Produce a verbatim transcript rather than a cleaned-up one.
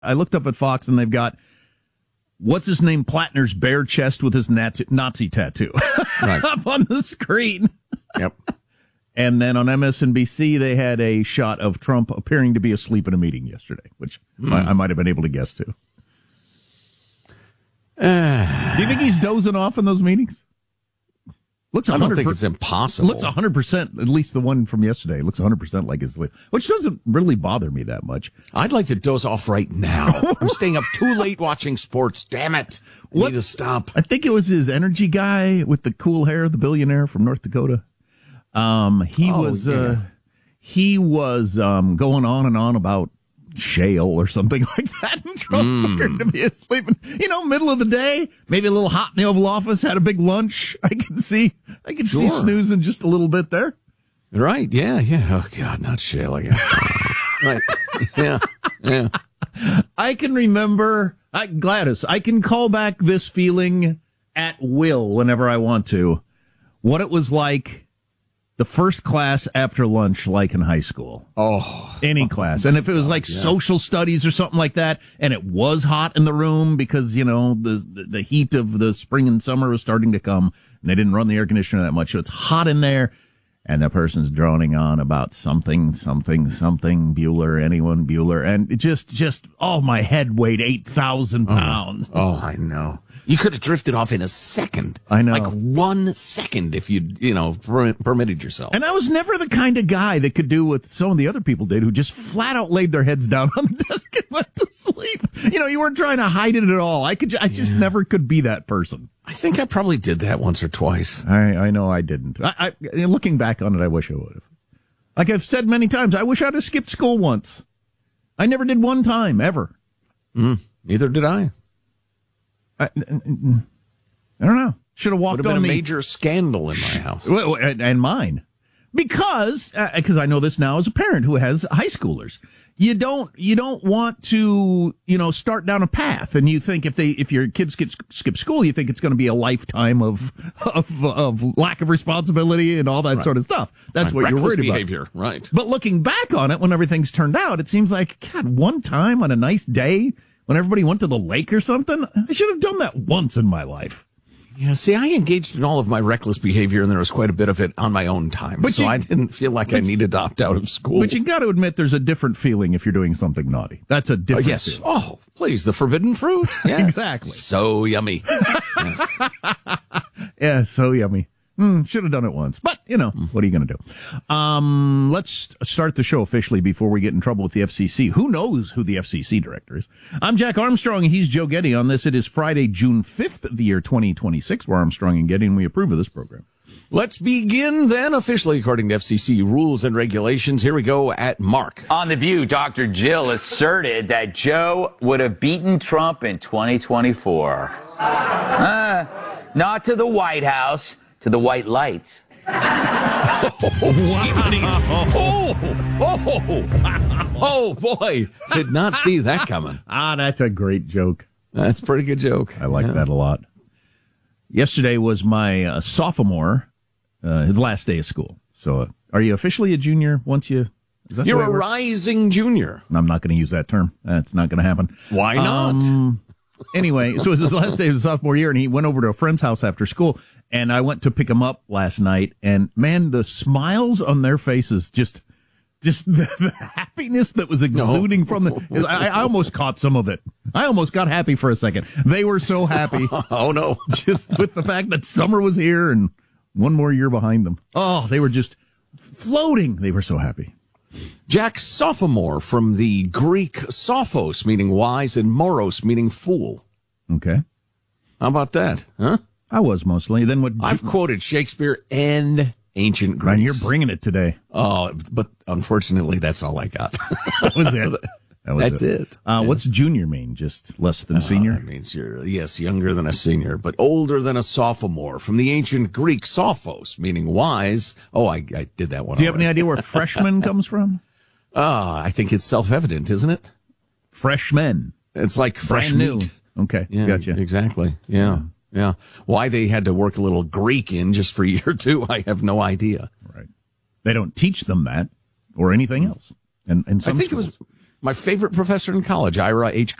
I looked up at Fox, and they've got, what's his name, Platner's bare chest with his Nazi, Nazi tattoo right. up on the screen. Yep. And then on M S N B C, they had a shot of Trump appearing to be asleep in a meeting yesterday, which mm. I, I might have been able to guess too. Uh, Do you think he's dozing off in those meetings? Looks I don't think it's impossible. Looks one hundred percent, at least the one from yesterday, looks one hundred percent like his sleep, which doesn't really bother me that much. I'd like to doze off right now. I'm staying up too late watching sports. Damn it. I what? need to stop. I think it was his energy guy with the cool hair, the billionaire from North Dakota. Um, he oh, was, yeah. uh, he was, um, going on and on about shale or something like that. And Trump mm. appeared to be asleep. You know, middle of the day, maybe a little hot in the Oval Office, had a big lunch. I can see, I can sure. see snoozing just a little bit there. Right. Yeah. Yeah. Oh God, not shale again. Right. Yeah. Yeah. I can remember, I, Gladys, I can call back this feeling at will whenever I want to. What it was like the first class after lunch, like in high school. Oh. Any class. And if it was like yeah. social studies or something like that, and it was hot in the room because, you know, the the heat of the spring and summer was starting to come, and they didn't run the air conditioner that much, so it's hot in there, and the person's droning on about something, something, something, Bueller, anyone, Bueller, and it just, just, oh, my head weighed eight thousand pounds. Oh, oh, I know. You could have drifted off in a second. I know. Like one second if you, you know, per- permitted yourself. And I was never the kind of guy that could do what some of the other people did who just flat out laid their heads down on the desk and went to sleep. You know, you weren't trying to hide it at all. I could, I just yeah. never could be that person. I think I probably did that once or twice. I, I know I didn't. I, I, looking back on it, I wish I would have. Like I've said many times, I wish I'd have skipped school once. I never did one time, ever. Mm, neither did I. I, I don't know. Should have walked Would have been on a the major scandal in my house. And, and mine. Because, uh, because I know this now as a parent who has high schoolers. You don't, you don't want to, you know, start down a path. And you think if they, if your kids get, skip school, you think it's going to be a lifetime of, of, of lack of responsibility and all that right. sort of stuff. That's right. what Reckless you're worried behavior. about. Right. But looking back on it, when everything's turned out, it seems like, God, one time on a nice day, when everybody went to the lake or something, I should have done that once in my life. Yeah, see, I engaged in all of my reckless behavior, and there was quite a bit of it on my own time. But so you, I didn't feel like I needed to opt out of school. But you got to admit there's a different feeling if you're doing something naughty. That's a different oh, yes. feeling. Oh, please, the forbidden fruit. Yes. Exactly. So yummy. Yes. Yeah, so yummy. Mm, should have done it once. But, you know, what are you going to do? Um, let's start the show officially before we get in trouble with the F C C. Who knows who the F C C director is? I'm Jack Armstrong, and he's Joe Getty. On this, it is Friday, June fifth of the year twenty twenty-six. We're Armstrong and Getty, and we approve of this program. Let's begin then, officially according to F C C rules and regulations. Here we go at Mark. On The View, Doctor Jill asserted that Joe would have beaten Trump in twenty twenty-four. Uh, not to the White House. To the white light. Oh, oh, oh, oh, boy. Did not see that coming. Ah, that's a great joke. That's a pretty good joke. I like yeah. that a lot. Yesterday was my uh, sophomore, uh, his last day of school. So uh, are you officially a junior once you... Is that You're a rising junior. I'm not going to use that term. That's not going to happen. Why not? Um, anyway, so it was his last day of his sophomore year, and he went over to a friend's house after school, and I went to pick him up last night, and man, the smiles on their faces, just, just the, the happiness that was exuding no. from them. I, I almost caught some of it. I almost got happy for a second. They were so happy. Oh no. Just with the fact that summer was here and one more year behind them. Oh, they were just floating. They were so happy. Jack, sophomore, from the Greek sophos, meaning wise, and moros, meaning fool. Okay. How about that, huh? I was mostly. Then what? I've quoted Shakespeare and ancient Greece. Man, you're bringing it today. Oh, but unfortunately, that's all I got. That was it. That was that's it. it. Uh, yeah. What's junior mean? Just less than uh, senior? That means you're, yes, younger than a senior, but older than a sophomore. From the ancient Greek sophos, meaning wise. Oh, I, I did that one. Do you already. have any idea where freshman comes from? Ah, uh, I think it's self-evident, isn't it? Freshmen. It's like fresh Brand new. meat. Okay, yeah, gotcha. Exactly. Yeah, yeah. Why they had to work a little Greek in just for a year or two, I have no idea. Right. They don't teach them that or anything else. And, and some I think schools. it was My favorite professor in college, Ira H.